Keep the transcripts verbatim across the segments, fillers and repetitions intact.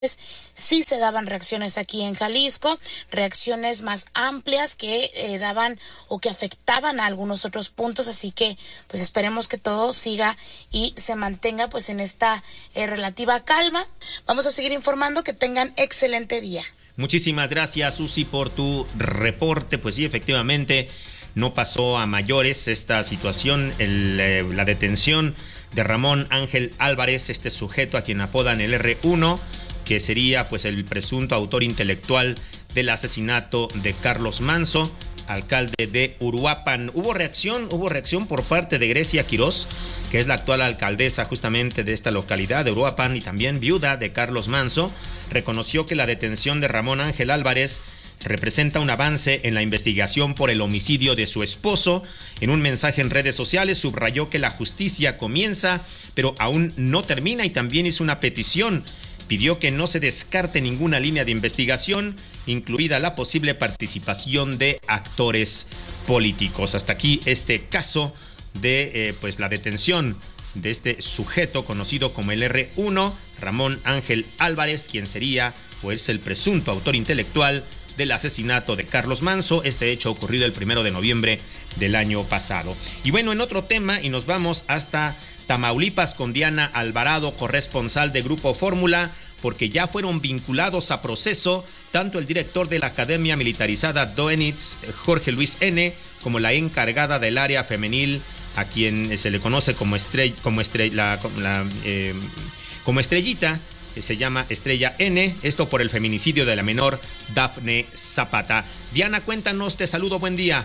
sí se daban reacciones aquí en Jalisco, reacciones más amplias que eh, daban o que afectaban a algunos otros puntos, así que pues esperemos que todo siga y se mantenga pues en esta eh, relativa calma. Vamos a seguir informando, que tengan excelente día. Muchísimas gracias, Susi, por tu reporte. Pues sí, efectivamente, no pasó a mayores esta situación, el, eh, la detención de Ramón Ángel Álvarez, este sujeto a quien apodan el erre uno, que sería pues el presunto autor intelectual del asesinato de Carlos Manzo, alcalde de Uruapan. Hubo reacción, hubo reacción por parte de Grecia Quirós, que es la actual alcaldesa justamente de esta localidad de Uruapan y también viuda de Carlos Manzo. Reconoció que la detención de Ramón Ángel Álvarez representa un avance en la investigación por el homicidio de su esposo. En un mensaje en redes sociales subrayó que la justicia comienza, pero aún no termina, y también hizo una petición. Pidió que no se descarte ninguna línea de investigación, incluida la posible participación de actores políticos. Hasta aquí este caso de eh, pues la detención de este sujeto conocido como el erre uno, Ramón Ángel Álvarez, quien sería o es el presunto autor intelectual del asesinato de Carlos Manzo, este hecho ocurrido el primero de noviembre del año pasado. Y bueno, en otro tema, y nos vamos hasta Tamaulipas con Diana Alvarado, corresponsal de Grupo Fórmula, porque ya fueron vinculados a proceso tanto el director de la Academia Militarizada Doenitz, Jorge Luis N., como la encargada del área femenil, a quien se le conoce como, estrella, como, estrella, la, la, eh, como Estrellita, que se llama Estrella N, esto por el feminicidio de la menor Dafne Zapata. Diana, cuéntanos, te saludo, buen día.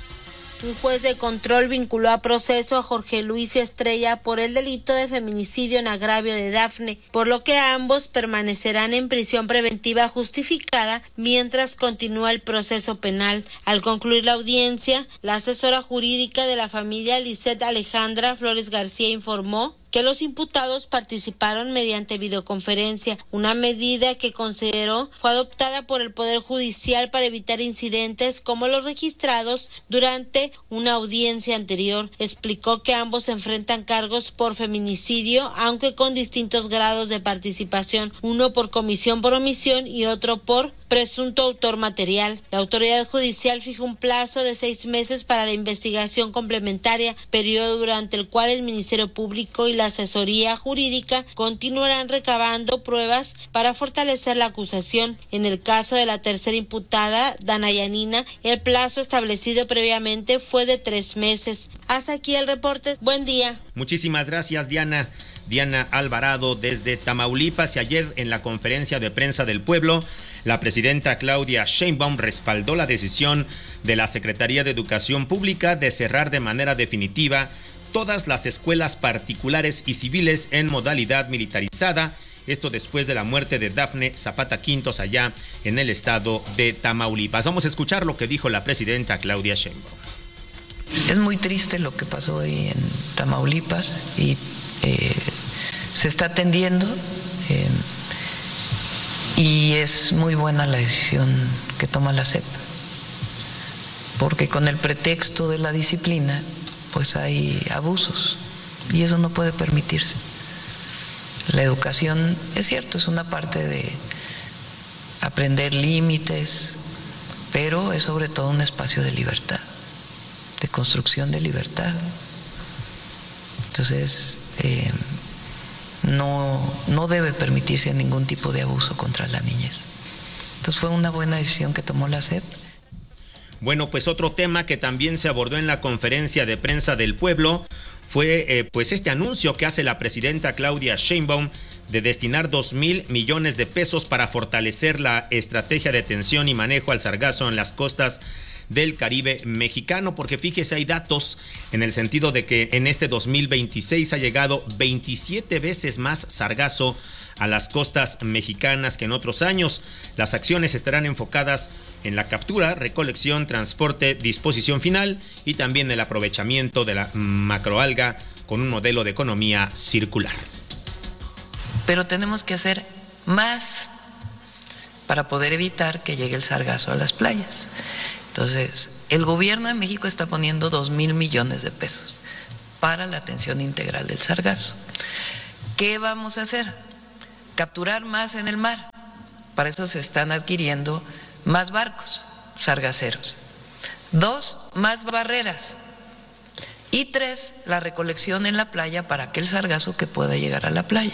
Un juez de control vinculó a proceso a Jorge Luis Estrella por el delito de feminicidio en agravio de Dafne, por lo que ambos permanecerán en prisión preventiva justificada mientras continúa el proceso penal. Al concluir la audiencia, la asesora jurídica de la familia, Lisette Alejandra Flores García, informó que los imputados participaron mediante videoconferencia, una medida que consideró fue adoptada por el Poder Judicial para evitar incidentes como los registrados durante una audiencia anterior. Explicó que ambos enfrentan cargos por feminicidio, aunque con distintos grados de participación, uno por comisión por omisión y otro por presunto autor material. La autoridad judicial fijó un plazo de seis meses para la investigación complementaria, periodo durante el cual el Ministerio Público y la asesoría jurídica continuarán recabando pruebas para fortalecer la acusación. En el caso de la tercera imputada, Dana Yanina, el plazo establecido previamente fue de tres meses. Hasta aquí el reporte. Buen día. Muchísimas gracias, Diana. Diana Alvarado desde Tamaulipas. Y ayer en la conferencia de prensa del pueblo, la presidenta Claudia Sheinbaum respaldó la decisión de la Secretaría de Educación Pública de cerrar de manera definitiva todas las escuelas particulares y civiles en modalidad militarizada. Esto después de la muerte de Dafne Zapata Quintos allá en el estado de Tamaulipas. Vamos a escuchar lo que dijo la presidenta Claudia Sheinbaum. Es muy triste lo que pasó hoy en Tamaulipas y eh, se está atendiendo eh, y es muy buena la decisión que toma la S E P, porque con el pretexto de la disciplina pues hay abusos y eso no puede permitirse. La educación, es cierto, es una parte de aprender límites, pero es sobre todo un espacio de libertad, de construcción de libertad. Entonces, eh, no, no debe permitirse ningún tipo de abuso contra la niñez. Entonces fue una buena decisión que tomó la S E P. Bueno, pues otro tema que también se abordó en la conferencia de prensa del pueblo fue eh, pues este anuncio que hace la presidenta Claudia Sheinbaum de destinar dos mil millones de pesos para fortalecer la estrategia de atención y manejo al sargazo en las costas del Caribe mexicano, porque fíjese, hay datos en el sentido de que en este dos mil veintiséis ha llegado veintisiete veces más sargazo a las costas mexicanas que en otros años. Las acciones estarán enfocadas en la captura, recolección, transporte, disposición final y también el aprovechamiento de la macroalga con un modelo de economía circular. Pero tenemos que hacer más para poder evitar que llegue el sargazo a las playas. Entonces, el gobierno de México está poniendo dos mil millones de pesos para la atención integral del sargazo. ¿Qué vamos a hacer? capturar más en el mar. Para eso se están adquiriendo más barcos sargaceros. Dos, más barreras. Y tres, la recolección en la playa para aquel sargazo que pueda llegar a la playa.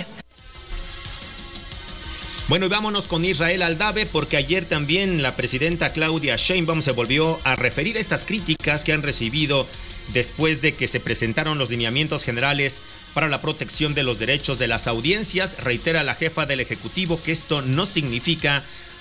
Bueno, y vámonos con Israel Aldave, porque ayer también la presidenta Claudia Sheinbaum se volvió a referir a estas críticas que han recibido después de que se presentaron los lineamientos generales para la protección de los derechos de las audiencias. Reitera la jefa del Ejecutivo que esto no significa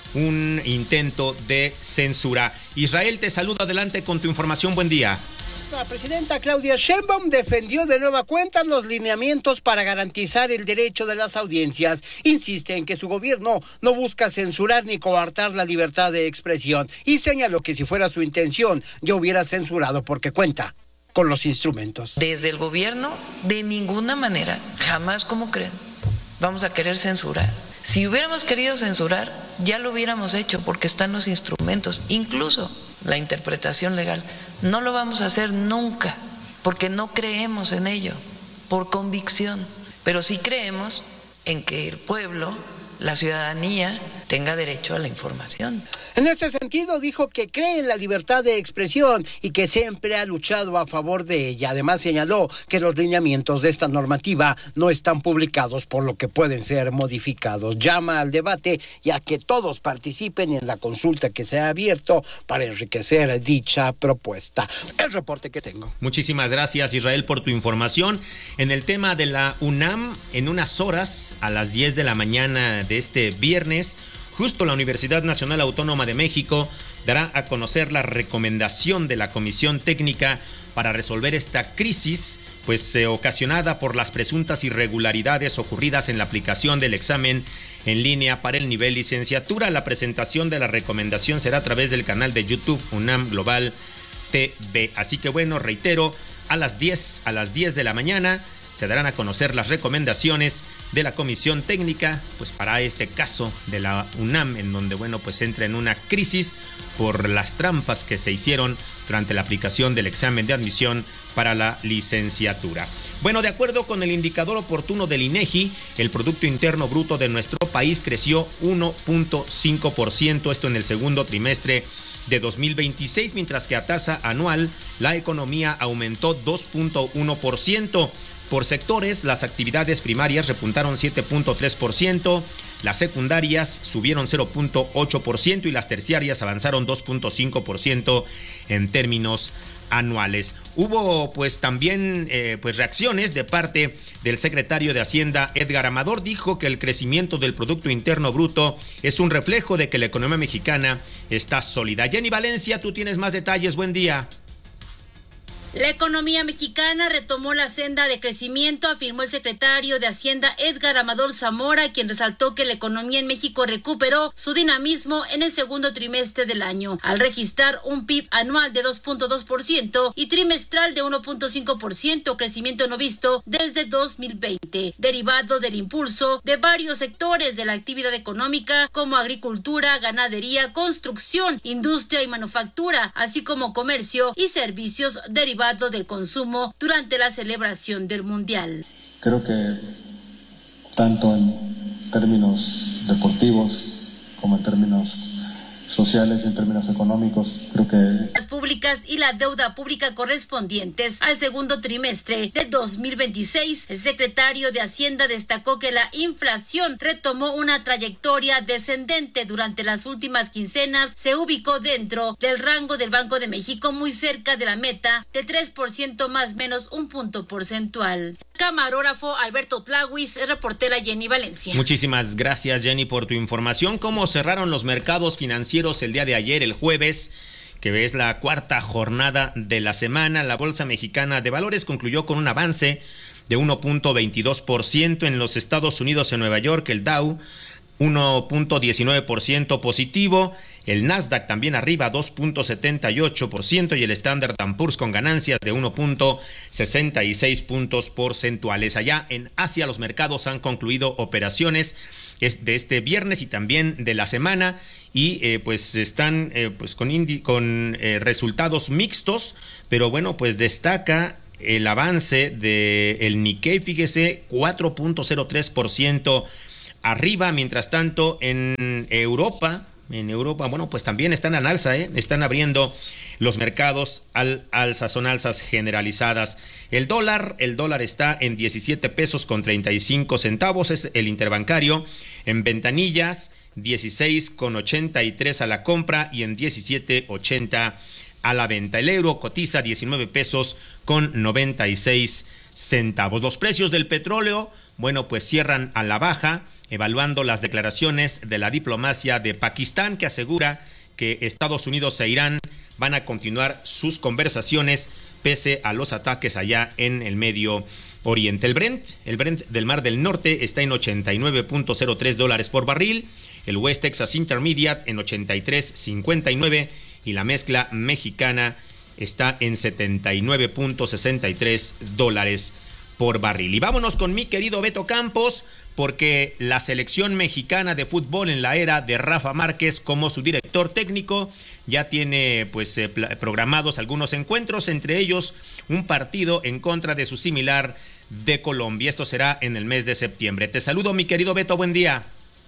un intento de censura. Israel, te saluda, adelante con tu información, buen día. La presidenta Claudia Sheinbaum defendió de nueva cuenta los lineamientos para garantizar el derecho de las audiencias. Insiste en que su gobierno no busca censurar ni coartar la libertad de expresión y señaló que si fuera su intención ya hubiera censurado porque cuenta con los instrumentos. Desde el gobierno, de ninguna manera, jamás, como creen, vamos a querer censurar. Si hubiéramos querido censurar, ya lo hubiéramos hecho porque están los instrumentos, incluso la interpretación legal. No lo vamos a hacer nunca, porque no creemos en ello, por convicción, pero sí creemos en que el pueblo, la ciudadanía, tenga derecho a la información. En ese sentido, dijo que cree en la libertad de expresión y que siempre ha luchado a favor de ella. Además, señaló que los lineamientos de esta normativa no están publicados, por lo que pueden ser modificados. Llama al debate y a que todos participen en la consulta que se ha abierto para enriquecer dicha propuesta. El reporte que tengo. Muchísimas gracias, Israel, por tu información. En el tema de la UNAM, en unas horas, a las diez de la mañana de este viernes, justo la Universidad Nacional Autónoma de México dará a conocer la recomendación de la Comisión Técnica para resolver esta crisis, pues eh, ocasionada por las presuntas irregularidades ocurridas en la aplicación del examen en línea para el nivel licenciatura. La presentación de la recomendación será a través del canal de YouTube UNAM Global T V. Así que bueno, reitero, a las diez, a las diez de la mañana se darán a conocer las recomendaciones de la Comisión Técnica, pues para este caso de la UNAM, en donde, bueno, pues entra en una crisis por las trampas que se hicieron durante la aplicación del examen de admisión para la licenciatura. Bueno, de acuerdo con el indicador oportuno del INEGI, el Producto Interno Bruto de nuestro país creció uno punto cinco por ciento, esto en el segundo trimestre de dos mil veintiséis, mientras que a tasa anual la economía aumentó dos punto uno por ciento. Por sectores, las actividades primarias repuntaron siete punto tres por ciento, las secundarias subieron cero punto ocho por ciento y las terciarias avanzaron dos punto cinco por ciento en términos anuales. Hubo pues también eh, pues reacciones de parte del secretario de Hacienda, Edgar Amador. Dijo que el crecimiento del Producto Interno Bruto es un reflejo de que la economía mexicana está sólida. Jenny Valencia, tú tienes más detalles, buen día. La economía mexicana retomó la senda de crecimiento, afirmó el secretario de Hacienda Edgar Amador Zamora, quien resaltó que la economía en México recuperó su dinamismo en el segundo trimestre del año, al registrar un P I B anual de dos punto dos por ciento y trimestral de uno punto cinco por ciento, crecimiento no visto desde dos mil veinte, derivado del impulso de varios sectores de la actividad económica como agricultura, ganadería, construcción, industria y manufactura, así como comercio y servicios derivados del consumo durante la celebración del Mundial. Creo que tanto en términos deportivos como en términos sociales y en términos económicos, creo que las públicas y la deuda pública correspondientes al segundo trimestre de dos mil veintiséis, el secretario de Hacienda destacó que la inflación retomó una trayectoria descendente durante las últimas quincenas, se ubicó dentro del rango del Banco de México, muy cerca de la meta de tres por ciento más menos un punto porcentual. Camarógrafo Alberto Tlahuis, reportera Jenny Valencia. Muchísimas gracias, Jenny, por tu información. ¿Cómo cerraron los mercados financieros el día de ayer, el jueves, que es la cuarta jornada de la semana? La Bolsa Mexicana de Valores concluyó con un avance de uno punto veintidós por ciento en los Estados Unidos. En Nueva York, el Dow uno punto diecinueve por ciento positivo, el Nasdaq también arriba dos punto setenta y ocho por ciento y el Standard and Poor's con ganancias de uno punto sesenta y seis puntos porcentuales. Allá en Asia los mercados han concluido operaciones de este viernes y también de la semana y eh, pues están eh, pues con, indi- con eh, resultados mixtos, pero bueno, pues destaca el avance del Nikkei, fíjese, cuatro punto cero tres por ciento arriba. Mientras tanto, en Europa, en Europa, bueno, pues también están en alza, ¿eh? Están abriendo los mercados al alza, son alzas generalizadas. El dólar, el dólar está en diecisiete pesos con treinta y cinco centavos, es el interbancario. En ventanillas, dieciséis con ochenta y tres a la compra y en diecisiete ochenta a la venta. El euro cotiza diecinueve pesos con noventa y seis centavos. Los precios del petróleo, bueno, pues cierran a la baja, evaluando las declaraciones de la diplomacia de Pakistán, que asegura que Estados Unidos e Irán van a continuar sus conversaciones pese a los ataques allá en el Medio Oriente. El Brent, el Brent del Mar del Norte está en ochenta y nueve punto cero tres dólares por barril, el West Texas Intermediate en ochenta y tres punto cincuenta y nueve y la mezcla mexicana está en setenta y nueve punto sesenta y tres dólares por barril. Y vámonos con mi querido Beto Campos, porque la selección mexicana de fútbol en la era de Rafa Márquez como su director técnico ya tiene pues eh, programados algunos encuentros, entre ellos un partido en contra de su similar de Colombia. Esto será en el mes de septiembre. Te saludo, mi querido Beto, buen día.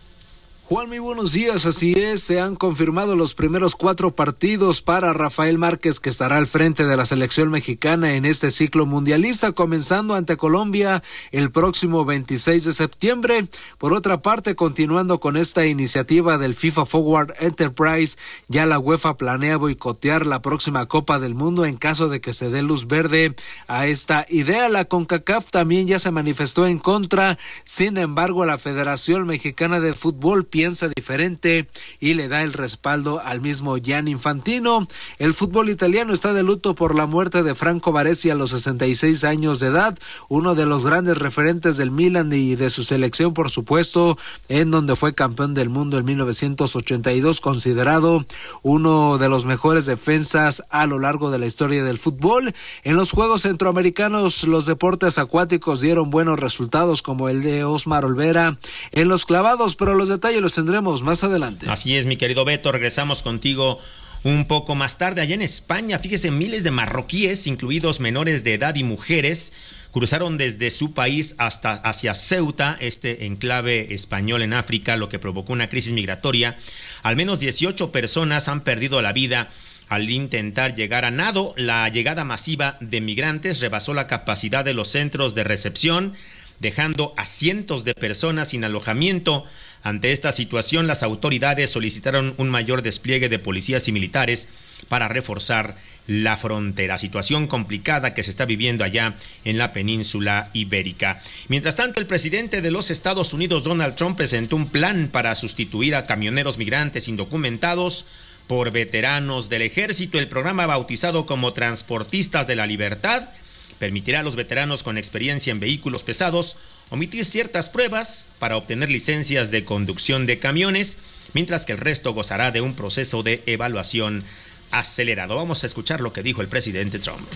Juan, muy buenos días, así es, se han confirmado los primeros cuatro partidos para Rafael Márquez, que estará al frente de la selección mexicana en este ciclo mundialista, comenzando ante Colombia el próximo veintiséis de septiembre. Por otra parte, continuando con esta iniciativa del FIFA Forward Enterprise, ya la UEFA planea boicotear la próxima Copa del Mundo en caso de que se dé luz verde a esta idea. La CONCACAF también ya se manifestó en contra, sin embargo, la Federación Mexicana de Fútbol piensa diferente y le da el respaldo al mismo Gianni Infantino. El fútbol italiano está de luto por la muerte de Franco Baresi a los sesenta y seis años de edad, uno de los grandes referentes del Milan y de su selección, por supuesto, en donde fue campeón del mundo en mil novecientos ochenta y dos, considerado uno de los mejores defensas a lo largo de la historia del fútbol. En los Juegos Centroamericanos, los deportes acuáticos dieron buenos resultados, como el de Osmar Olvera en los clavados, pero los detalles los tendremos más adelante. Así es, mi querido Beto, regresamos contigo un poco más tarde. Allá en España, fíjese, miles de marroquíes, incluidos menores de edad y mujeres, cruzaron desde su país hasta hacia Ceuta, este enclave español en África, lo que provocó una crisis migratoria. Al menos dieciocho personas han perdido la vida al intentar llegar a nado. La llegada masiva de migrantes rebasó la capacidad de los centros de recepción, dejando a cientos de personas sin alojamiento. Ante esta situación, las autoridades solicitaron un mayor despliegue de policías y militares para reforzar la frontera. Situación complicada que se está viviendo allá en la península ibérica. Mientras tanto, el presidente de los Estados Unidos, Donald Trump, presentó un plan para sustituir a camioneros migrantes indocumentados por veteranos del ejército. El programa, bautizado como Transportistas de la Libertad, permitirá a los veteranos con experiencia en vehículos pesados omitir ciertas pruebas para obtener licencias de conducción de camiones, mientras que el resto gozará de un proceso de evaluación acelerado. Vamos a escuchar lo que dijo el presidente Trump.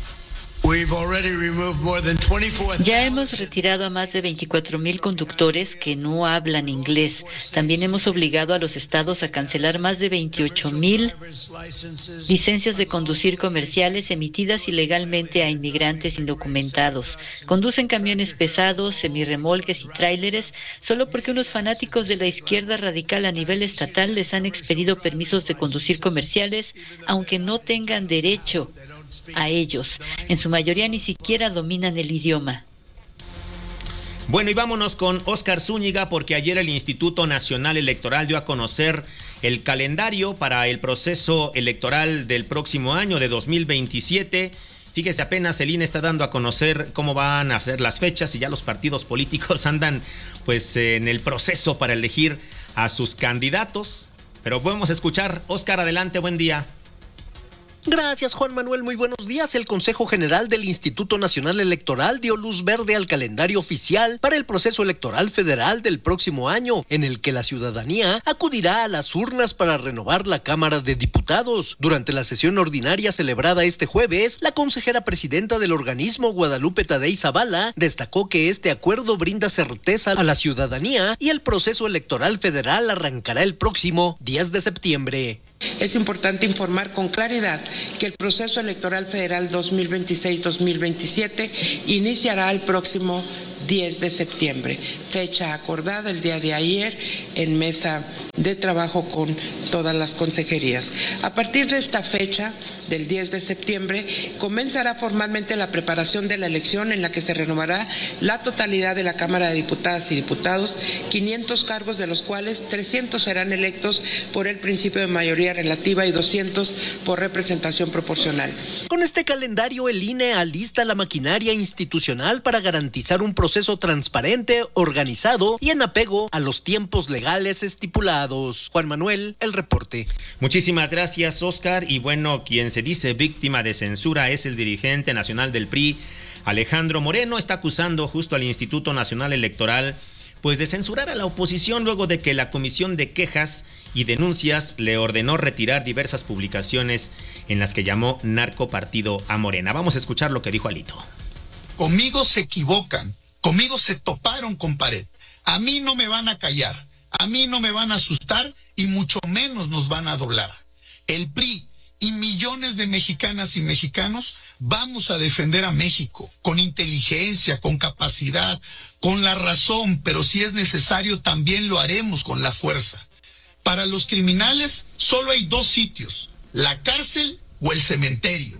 Ya hemos retirado a más de veinticuatro mil conductores que no hablan inglés. También hemos obligado a los estados a cancelar más de veintiocho mil licencias de conducir comerciales emitidas ilegalmente a inmigrantes indocumentados. Conducen camiones pesados, semirremolques y tráileres solo porque unos fanáticos de la izquierda radical a nivel estatal les han expedido permisos de conducir comerciales, aunque no tengan derecho a ellos. En su mayoría ni siquiera dominan el idioma. Bueno, y vámonos con Óscar Zúñiga, porque ayer el Instituto Nacional Electoral dio a conocer el calendario para el proceso electoral del próximo año de dos mil veintisiete. Fíjese, apenas el I N E está dando a conocer cómo van a ser las fechas y ya los partidos políticos andan pues en el proceso para elegir a sus candidatos. Pero podemos escuchar. Óscar, adelante, buen día. Gracias, Juan Manuel. Muy buenos días. El Consejo General del Instituto Nacional Electoral dio luz verde al calendario oficial para el proceso electoral federal del próximo año, en el que la ciudadanía acudirá a las urnas para renovar la Cámara de Diputados. Durante la sesión ordinaria celebrada este jueves, la consejera presidenta del organismo, Guadalupe Tadei Zavala, destacó que este acuerdo brinda certeza a la ciudadanía y el proceso electoral federal arrancará el próximo diez de septiembre. Es importante informar con claridad que el proceso electoral federal dos mil veintiséis dos mil veintisiete iniciará el próximo diez de septiembre, fecha acordada el día de ayer en mesa de trabajo con todas las consejerías. A partir de esta fecha, del diez de septiembre, comenzará formalmente la preparación de la elección en la que se renovará la totalidad de la Cámara de Diputadas y Diputados, quinientos cargos de los cuales trescientos serán electos por el principio de mayoría relativa y doscientos por representación proporcional. Con este calendario, el I N E alista la maquinaria institucional para garantizar un proceso transparente, organizado y en apego a los tiempos legales estipulados. Juan Manuel, el reporte. Muchísimas gracias, Oscar. Y bueno, quien se dice víctima de censura es el dirigente nacional del P R I, Alejandro Moreno. Está acusando justo al Instituto Nacional Electoral pues de censurar a la oposición luego de que la Comisión de Quejas y Denuncias le ordenó retirar diversas publicaciones en las que llamó narcopartido a Morena. Vamos a escuchar lo que dijo Alito. Conmigo se equivocan, conmigo se toparon con pared. A mí no me van a callar, a mí no me van a asustar y mucho menos nos van a doblar. El P R I y millones de mexicanas y mexicanos vamos a defender a México con inteligencia, con capacidad, con la razón, pero si es necesario también lo haremos con la fuerza. Para los criminales solo hay dos sitios, la cárcel o el cementerio.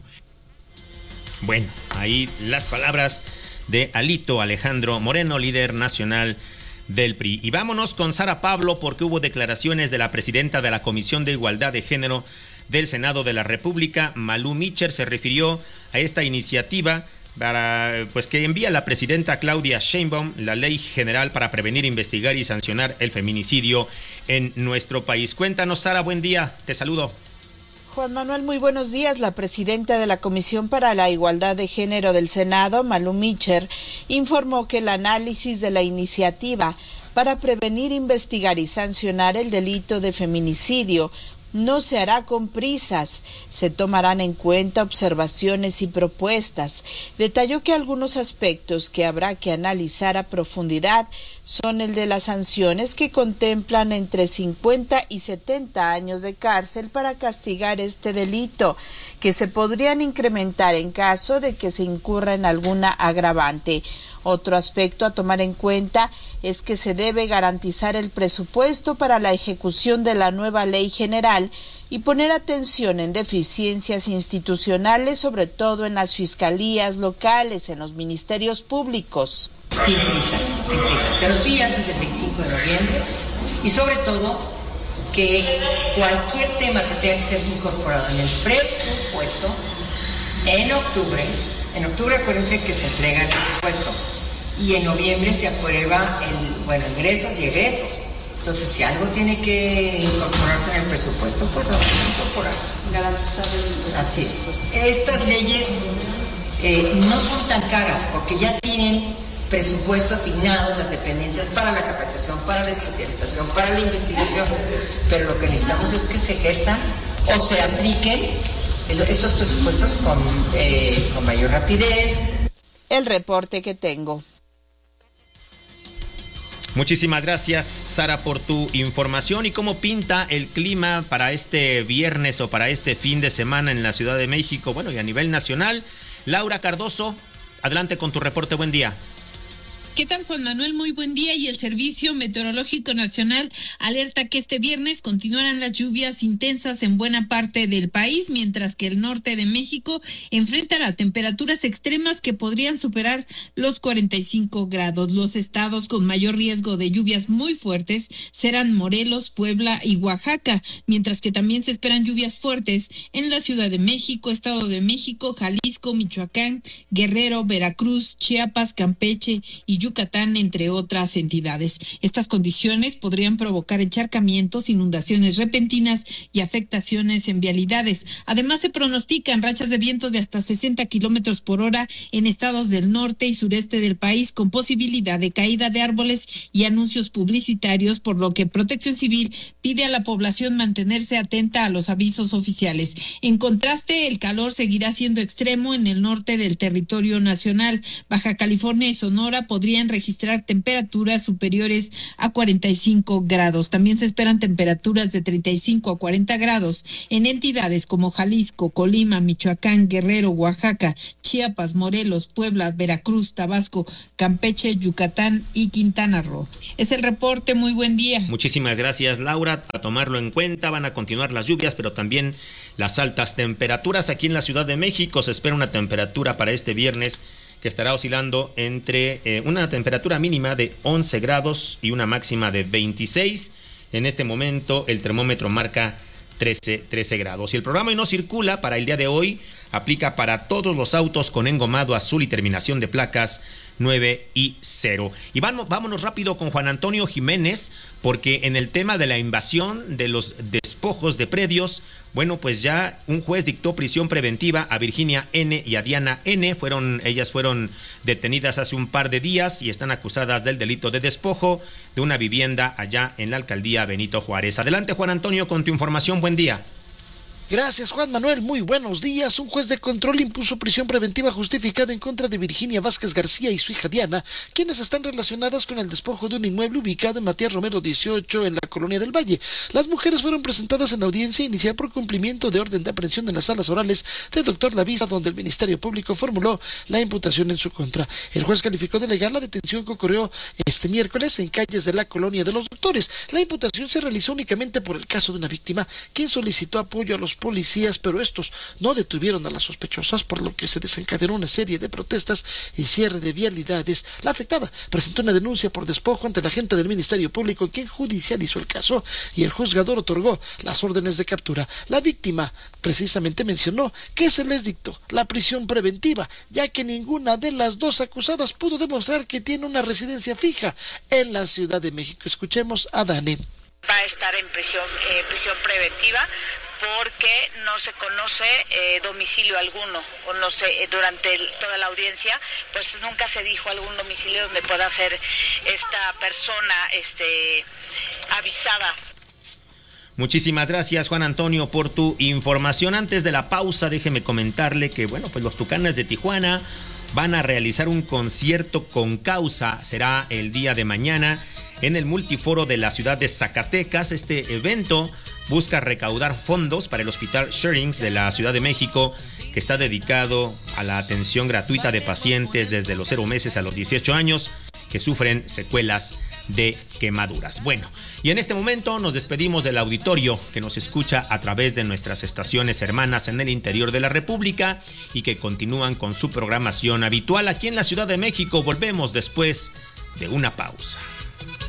Bueno, ahí las palabras de Alito Alejandro Moreno, líder nacional del P R I. Y vámonos con Sara Pablo, porque hubo declaraciones de la presidenta de la Comisión de Igualdad de Género del Senado de la República, Malú Micher. Se refirió a esta iniciativa para, pues, que envía la presidenta Claudia Sheinbaum, la Ley General para prevenir, investigar y sancionar el feminicidio en nuestro país. Cuéntanos, Sara, buen día, te saludo. Juan Manuel, muy buenos días. La presidenta de la Comisión para la Igualdad de Género del Senado, Malú Micher, informó que el análisis de la iniciativa para prevenir, investigar y sancionar el delito de feminicidio no se hará con prisas, se tomarán en cuenta observaciones y propuestas. Detalló que algunos aspectos que habrá que analizar a profundidad son el de las sanciones, que contemplan entre cincuenta y setenta años de cárcel para castigar este delito, que se podrían incrementar en caso de que se incurra en alguna agravante. Otro aspecto a tomar en cuenta es que se debe garantizar el presupuesto para la ejecución de la nueva ley general y poner atención en deficiencias institucionales, sobre todo en las fiscalías locales, en los ministerios públicos. Sin prisas, sin prisas, pero sí antes del veinticinco de noviembre, y sobre todo que cualquier tema que tenga que ser incorporado en el presupuesto en octubre, en octubre acuérdense que se entrega el presupuesto y en noviembre se aprueba el, bueno, ingresos y egresos. Entonces, si algo tiene que incorporarse en el presupuesto, pues va a incorporarse. Garantizar el presupuesto. Así es. Estas leyes eh, no son tan caras porque ya tienen presupuesto asignado las dependencias para la capacitación, para la especialización, para la investigación, pero lo que necesitamos es que se ejerzan o se apliquen estos presupuestos con, eh, con mayor rapidez. El reporte que tengo. Muchísimas gracias, Sara, por tu información. ¿Y cómo pinta el clima para este viernes o para este fin de semana en la Ciudad de México? Bueno, y a nivel nacional. Laura Cardoso, adelante con tu reporte. Buen día. ¿Qué tal, Juan Manuel? Muy buen día. Y el Servicio Meteorológico Nacional alerta que este viernes continuarán las lluvias intensas en buena parte del país, mientras que el norte de México enfrentará temperaturas extremas que podrían superar los cuarenta y cinco grados. Los estados con mayor riesgo de lluvias muy fuertes serán Morelos, Puebla y Oaxaca, mientras que también se esperan lluvias fuertes en la Ciudad de México, Estado de México, Jalisco, Michoacán, Guerrero, Veracruz, Chiapas, Campeche y Yucatán, entre otras entidades. Estas condiciones podrían provocar encharcamientos, inundaciones repentinas y afectaciones en vialidades. Además, se pronostican rachas de viento de hasta sesenta kilómetros por hora en estados del norte y sureste del país, con posibilidad de caída de árboles y anuncios publicitarios, por lo que Protección Civil pide a la población mantenerse atenta a los avisos oficiales. En contraste, el calor seguirá siendo extremo en el norte del territorio nacional. Baja California y Sonora podrían podrían registrar temperaturas superiores a cuarenta y cinco grados. También se esperan temperaturas de treinta y cinco a cuarenta grados en entidades como Jalisco, Colima, Michoacán, Guerrero, Oaxaca, Chiapas, Morelos, Puebla, Veracruz, Tabasco, Campeche, Yucatán y Quintana Roo. Es el reporte. Muy buen día. Muchísimas gracias, Laura. A tomarlo en cuenta, van a continuar las lluvias, pero también las altas temperaturas. Aquí en la Ciudad de México se espera una temperatura para este viernes que estará oscilando entre eh, una temperatura mínima de once grados y una máxima de veintiséis. En este momento el termómetro marca trece grados. Y el programa Hoy No Circula para el día de hoy aplica para todos los autos con engomado azul y terminación de placas nueve y cero. Y vamos, vámonos rápido con Juan Antonio Jiménez, porque en el tema de la invasión de los despojos de predios, bueno, pues ya un juez dictó prisión preventiva a Virginia N. y a Diana N. Fueron, ellas fueron detenidas hace un par de días y están acusadas del delito de despojo de una vivienda allá en la alcaldía Benito Juárez. Adelante, Juan Antonio, con tu información. Buen día. Gracias, Juan Manuel. Muy buenos días. Un juez de control impuso prisión preventiva justificada en contra de Virginia Vázquez García y su hija Diana, quienes están relacionadas con el despojo de un inmueble ubicado en Matías Romero dieciocho en la Colonia del Valle. Las mujeres fueron presentadas en audiencia inicial por cumplimiento de orden de aprehensión en las salas orales de doctor Lavisa, donde el Ministerio Público formuló la imputación en su contra. El juez calificó de legal la detención que ocurrió este miércoles en calles de la Colonia de los Doctores. La imputación se realizó únicamente por el caso de una víctima, quien solicitó apoyo a los policías, pero estos no detuvieron a las sospechosas, por lo que se desencadenó una serie de protestas y cierre de vialidades. La afectada presentó una denuncia por despojo ante la agente del Ministerio Público, quien judicializó el caso, y el juzgador otorgó las órdenes de captura. La víctima precisamente mencionó que se les dictó la prisión preventiva, ya que ninguna de las dos acusadas pudo demostrar que tiene una residencia fija en la Ciudad de México. Escuchemos a Dani. Va a estar en prisión, eh, prisión preventiva, porque no se conoce eh, domicilio alguno, o no sé, eh, durante el, toda la audiencia, pues nunca se dijo algún domicilio donde pueda ser esta persona este, avisada. Muchísimas gracias, Juan Antonio, por tu información. Antes de la pausa, déjeme comentarle que, bueno, pues los Tucanes de Tijuana van a realizar un concierto con causa. Será el día de mañana en el Multiforo de la ciudad de Zacatecas. Este evento busca recaudar fondos para el Hospital Sherings de la Ciudad de México, que está dedicado a la atención gratuita de pacientes desde los cero meses a los dieciocho años que sufren secuelas de quemaduras. Bueno, y en este momento nos despedimos del auditorio que nos escucha a través de nuestras estaciones hermanas en el interior de la República y que continúan con su programación habitual aquí en la Ciudad de México. Volvemos después de una pausa.